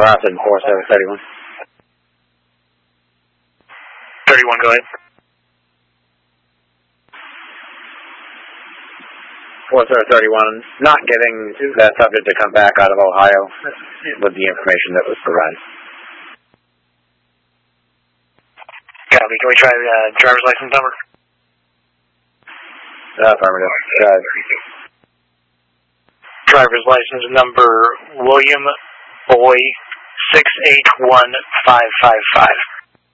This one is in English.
Grafton, 4731. 31, go ahead. 4731, not getting that subject to come back out of Ohio with the information that was provided. Copy. Can we try driver's license number? Affirmative. Driver's license number William Boy 681555.